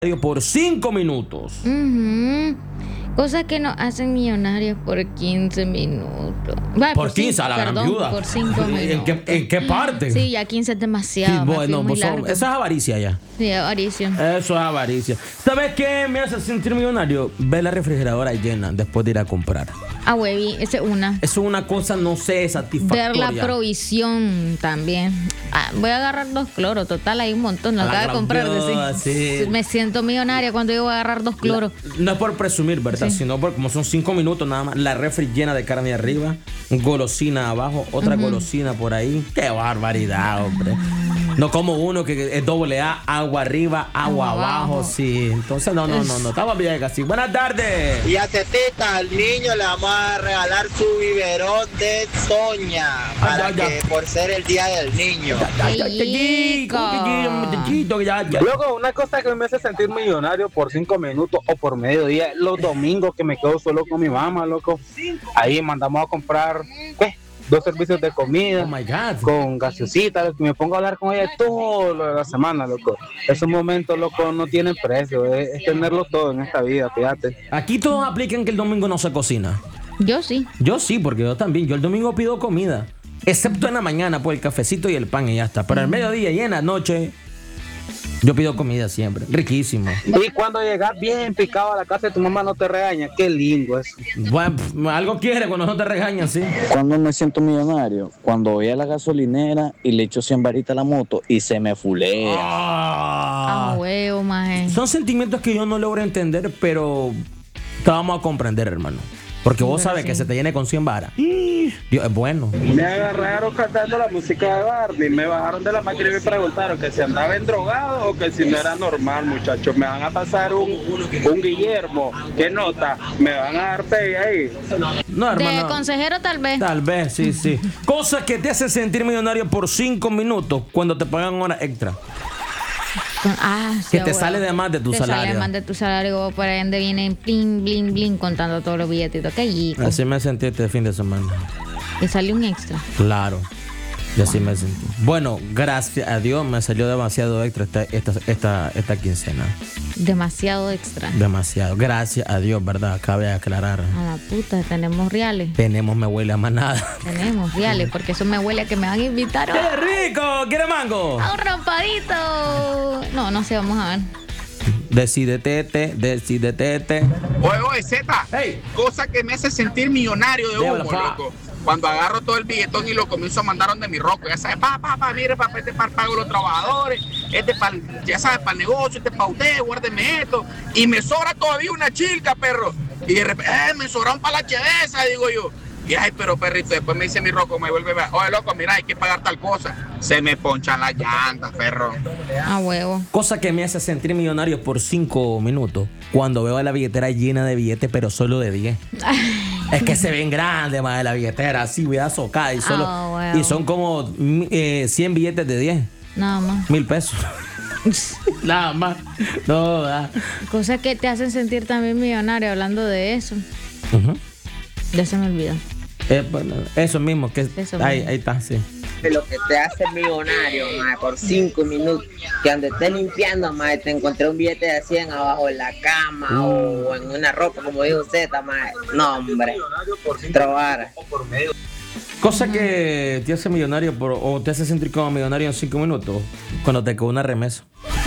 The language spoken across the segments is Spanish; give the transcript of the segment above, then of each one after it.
por 5 minutos. Cosas que nos hacen millonarios por 15 minutos. Bueno, por 15 a la gran viuda. Por 5 minutos. ¿En qué parte? Sí, ya 15 es demasiado. Sí, bueno, muy esa es avaricia ya. Sí, avaricia. Eso es avaricia. ¿Sabes qué me hace sentir millonario? Ver la refrigeradora llena después de ir a comprar. Ah, hueví, esa es una. Eso es una cosa, no sé, satisfactoria. Ver la provisión también. Voy a agarrar 2 cloros, total, hay un montón. Lo acabo de comprar. Sí. Me siento millonaria cuando yo voy a agarrar 2 cloros. No es por presumir, ¿verdad? Sí. Sino porque como son 5 minutos nada más, la refri llena de carne arriba, golosina abajo, otra golosina por ahí. ¡Qué barbaridad, hombre! No como uno que es doble A, agua arriba, agua abajo. Sí, entonces no. Estamos bien así. Buenas tardes. Y a Tetita, al niño le vamos a regalar su biberón de Soña. Para que por ser el día del niño. Luego, una cosa que me hace sentir millonario por 5 minutos o por mediodía, los domingos que me quedo solo con mi mamá, loco. Ahí mandamos a comprar, 2 servicios de comida, con gaseosita, me pongo a hablar con ella toda la semana, loco. Esos momentos, loco, no tienen precio, es tenerlo todo en esta vida, fíjate. Aquí todos aplican que el domingo no se cocina. Yo sí. Yo sí, porque yo también. Yo el domingo pido comida, excepto en la mañana, pues el cafecito y el pan y ya está. Pero al mediodía y en la noche, yo pido comida siempre, riquísimo. Y cuando llegas bien picado a la casa de tu mamá no te regaña, qué lindo eso. Bueno, algo quiere cuando no te regañan, sí. Cuando me siento millonario, cuando voy a la gasolinera y le echo 100 varitas a la moto y se me fulea. Huevo, maje. Son sentimientos que yo no logro entender, pero te vamos a comprender, hermano. Porque vos sabes que se te llene con 100 varas. Dios, es bueno. Me agarraron cantando la música de Barney, me bajaron de la máquina y me preguntaron que si andaba drogado o que si no era normal, muchachos. Me van a pasar un Guillermo, ¿qué nota? ¿Me van a dar pay ahí? No, hermano. De consejero tal vez. Tal vez, sí. Cosas que te hacen sentir millonario por 5 minutos cuando te pagan horas extra. Sí, que te sale de más de tu salario. Sale de más de tu salario, por ahí donde viene blin contando todos los billetitos. Qué rico. Así me sentí este fin de semana. Y salió un extra. Claro. Y así me sentí. Bueno, gracias a Dios me salió demasiado extra esta quincena. Demasiado extra. Demasiado. Gracias a Dios, ¿verdad? Cabe aclarar. A la puta, tenemos reales. Me huele a manada. Tenemos reales, porque eso me huele a que me van a invitar. ¡Qué rico! ¿Quiere mango? ¡A un rampadito! No sé, vamos a ver. Decídete. Oye, Z, hey. Cosa que me hace sentir millonario de humo, loco. Cuando agarro todo el billetón y lo comienzo a mandar donde mi roco, ya sabes, mire, papá, este para el pago de los trabajadores, este para, ya sabes, para el negocio, este para usted, guárdeme esto. Y me sobra todavía una chilca, perro. Y de repente, me sobraron para la chevesa, digo yo. Y ay, pero perrito, después me dice mi roco, me vuelve a ver, oye, loco, mira, hay que pagar tal cosa. Se me ponchan las llantas, perro. A huevo. Cosa que me hace sentir millonario por 5 minutos, cuando veo la billetera llena de billetes, pero solo de 10. Es que se ven grandes, más de la billetera, así, voy a socar y solo. Huevo. Y son como 100 billetes de 10. Nada más. 1,000 pesos. Nada más. No, Cosas que te hacen sentir también millonario, hablando de eso. Ya se me olvidó. Bueno, eso mismo, que ahí está, sí. Lo que te hace millonario, mae, por 5 minutos. Que donde estés limpiando, mae, te encontré un billete de 100 abajo en la cama o en una ropa, como dijo Z, mae. No, hombre. Trobar. Cosa que te hace millonario o te hace sentir como millonario en 5 minutos, cuando te cae una remesa.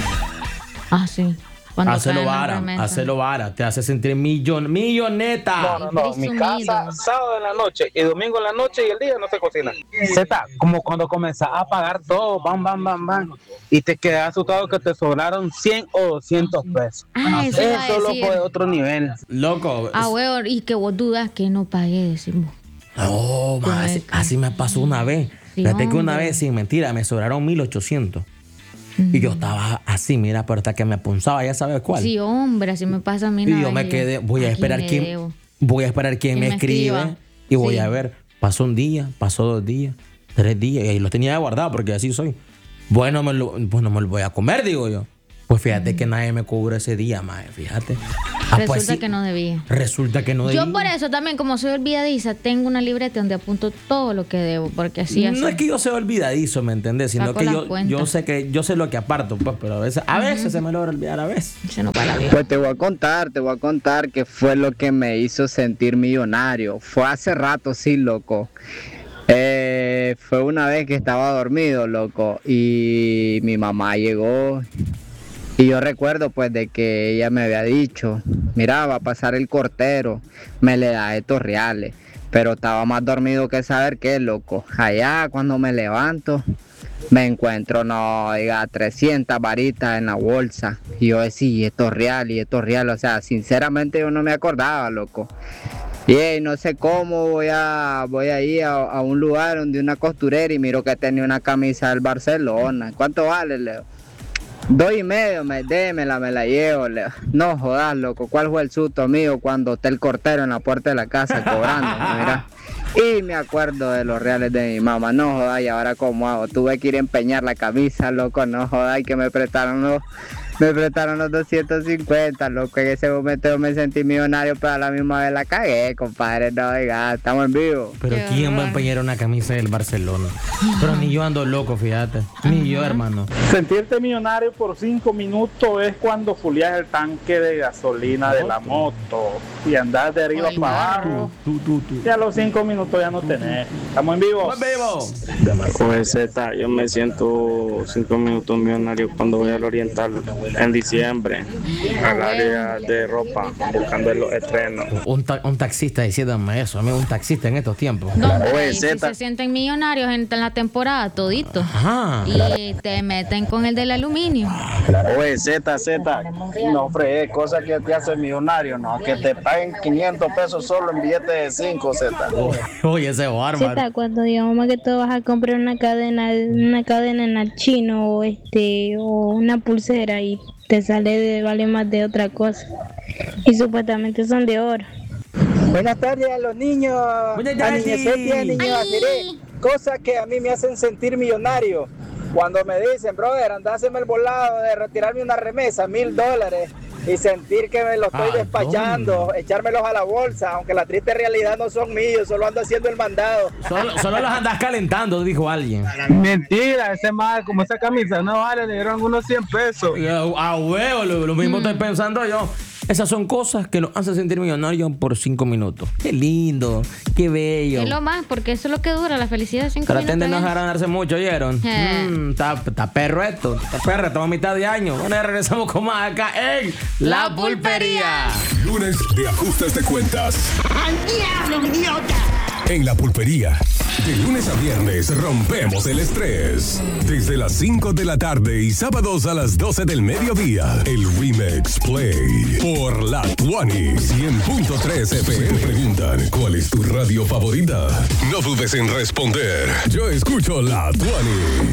Sí. Hacelo vara, te hace sentir milloneta. No, mi casa, sábado en la noche y domingo en la noche y el día no se cocina. Z, como cuando comenzás a pagar todo, bam, y te quedas asustado que te sobraron 100 o 200 pesos. Eso, loco, es otro nivel. Loco. Huevo, y que vos dudas que no pagué, decimos. No, así me pasó una vez. Fíjate que una vez, sin mentira, me sobraron 1,800. Y yo estaba así, mira, pero hasta que me punzaba, ya sabes cuál. Sí, hombre, así me pasa a mí. Y yo me quedé, voy a esperar quién me escribe. Y voy a ver, pasó un día, pasó 2 días, 3 días, y lo tenía guardado porque así soy. Bueno, me lo voy a comer, digo yo. Pues fíjate que nadie me cobró ese día, mae, fíjate. Resulta que no debía. Yo por eso también, como soy olvidadiza, tengo una libreta donde apunto todo lo que debo, porque así no es que yo sea olvidadizo, ¿me entendés? Sino que yo sé lo que aparto, pues, pero a veces se me logra olvidar, a veces. Pues te voy a contar que fue lo que me hizo sentir millonario. Fue hace rato, sí, loco. Fue una vez que estaba dormido, loco, y mi mamá llegó. Y yo recuerdo pues de que ella me había dicho, mira, va a pasar el cortero, me le da estos reales. Pero estaba más dormido que saber qué, loco. Allá cuando me levanto, me encuentro, 300 varitas en la bolsa. Y yo decía, y estos reales. O sea, sinceramente yo no me acordaba, loco. Y no sé cómo voy a ir a un lugar donde una costurera y miro que tenía una camisa del Barcelona. ¿Cuánto vale, Leo? 2.5, démela, me la llevo, Leo. No jodas, loco, ¿cuál fue el susto mío cuando está el cortero en la puerta de la casa cobrando? Mira. Y me acuerdo de los reales de mi mamá, no jodas, y ahora cómo hago, tuve que ir a empeñar la camisa, loco, no jodas, y que me prestaron los 250, loco. En ese momento yo me sentí millonario, pero a la misma vez la cagué, compadre. No, oiga, estamos en vivo. Pero ¿quién va a empeñar una camisa del Barcelona? Pero ni yo ando loco, fíjate. Ni yo, hermano. Sentirte millonario por 5 minutos es cuando fulias el tanque de gasolina de la moto y andas de arriba para abajo. Y a los 5 minutos ya no tenés. Estamos en vivo. Pues Z, yo me siento 5 minutos millonario cuando voy al Oriental en diciembre al área de ropa buscando los estrenos. Un taxista diciéndome eso, amigo, un taxista en estos tiempos. No, si se sienten millonarios en la temporada todito. Ajá. Y te meten con el del aluminio. Oye, Z, no fregues, cosas que te hacen millonario, no, que te paguen 500 pesos solo en billetes de 5, Z. Oye, ese bárbaro. Z, cuando digamos que tú vas a comprar una cadena en el chino o una pulsera y te vale más de otra cosa y supuestamente son de oro. Buenas tardes a los niños, a niñeces y a niños así, cosas que a mí me hacen sentir millonario. Cuando me dicen, brother, andáseme el volado de retirarme una remesa, $1,000 y sentir que me lo estoy despachando, echármelos a la bolsa, aunque la triste realidad no son míos, solo ando haciendo el mandado. Solo los andas calentando, dijo alguien. Mentira, ese más, como esa camisa no vale, le dieron unos 100 pesos. Ah, huevo, lo mismo estoy pensando yo. Esas son cosas que nos hacen sentir millonarios por 5 minutos. Qué lindo, qué bello. Es lo más, porque eso es lo que dura, la felicidad de 5 minutos. Traten de no agrandarse mucho, ¿oyeron? Está perro esto. Está perro, estamos a mitad de año. Bueno, ya regresamos con más acá en La Pulpería. Lunes de ajustes de cuentas. ¡Al diablo, idiota! En La Pulpería, de lunes a viernes rompemos el estrés. Desde las 5 de la tarde y sábados a las 12 del mediodía, el Remix Play por La Tuani 100.3 FM. Te preguntan cuál es tu radio favorita. No dudes en responder. Yo escucho La Tuani.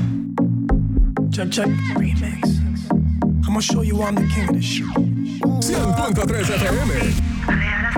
Check Remix. I'm gonna show you I'm the king of this shit. 100.3 FM.